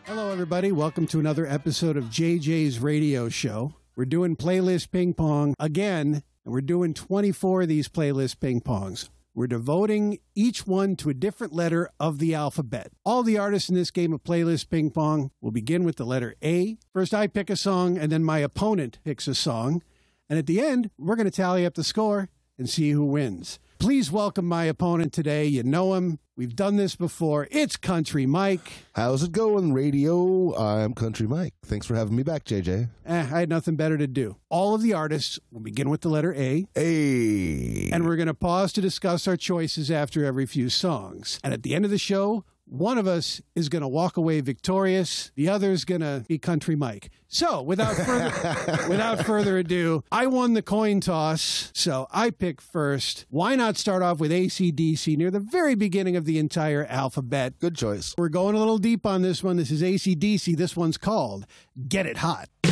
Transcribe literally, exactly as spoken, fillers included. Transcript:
Hello, everybody. Welcome to another episode of J J's Radio Show. We're doing playlist ping pong again, and we're doing twenty-four of these playlist ping pongs. We're devoting each one to a different letter of the alphabet. All the artists in this game of playlist ping pong will begin with the letter A. First, I pick a song, and then my opponent picks a song. And at the end, we're going to tally up the score and see who wins. Please welcome my opponent today. You know him. We've done this before. It's Country Mike. How's it going, radio? I'm Country Mike. Thanks for having me back, J J. Eh, I had nothing better to do. All of the artists will begin with the letter A. A. And we're going to pause to discuss our choices after every few songs. And at the end of the show, one of us is going to walk away victorious. The other's going to be Country Mike. So, without further without further ado, I won the coin toss, so I pick first. Why not start off with A C D C near the very beginning of the entire alphabet? Good choice. We're going a little deep on this one. This is A C D C. This one's called Get It Hot.